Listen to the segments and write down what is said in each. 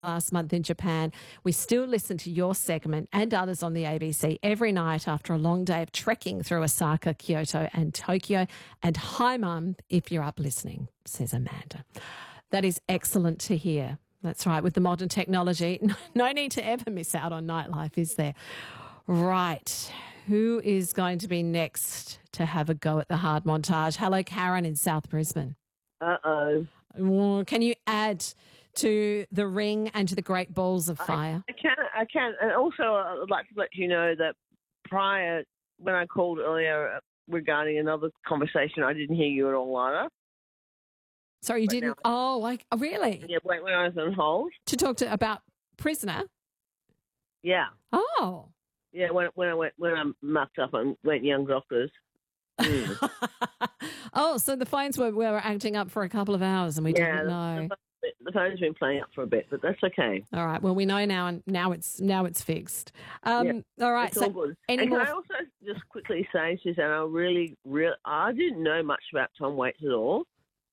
last month in Japan. We still listen to your segment and others on the ABC every night after a long day of trekking through Osaka, Kyoto and Tokyo. And hi, Mum, if you're up listening, says Amanda. That is excellent to hear. That's right. With the modern technology, no need to ever miss out on nightlife, is there? Right. Who is going to be next to have a go at the hard montage? Hello, Karen in South Brisbane. Uh-oh. Can you add to the ring and to the great balls of fire? I can. And also, I would like to let you know that prior, when I called earlier regarding another conversation, I didn't hear you at all either. Sorry, you didn't? Really? Yeah, when I was on hold. To talk about Prisoner? Yeah. Oh. Yeah, when I mucked up and went Young Doctors. Oh, so the phones were acting up for a couple of hours and we didn't know. The phone's been playing up for a bit, but that's okay. All right. Well, we know now, and now it's fixed. All right. It's all good. And can I also just quickly say, Suzanne, I didn't know much about Tom Waits at all.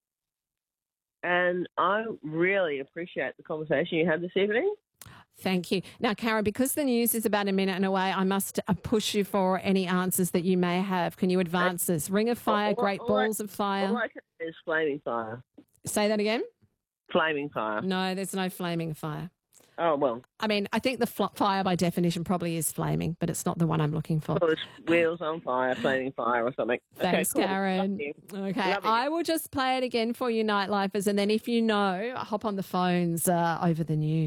And I really appreciate the conversation you had this evening. Thank you. Now, Karen, because the news is about a minute and away, I must push you for any answers that you may have. Can you advance this? Ring of Fire, Great Balls of Fire. All I can say is Flaming Fire. Say that again? Flaming Fire. No, there's no flaming fire. Oh, well. I mean, I think the fire by definition probably is flaming, but it's not the one I'm looking for. Well, it's Wheels on Fire, Flaming Fire or something. Thanks, okay, cool. Karen. Okay, I will just play it again for you, Nightlifers, and then if you know, hop on the phones over the news.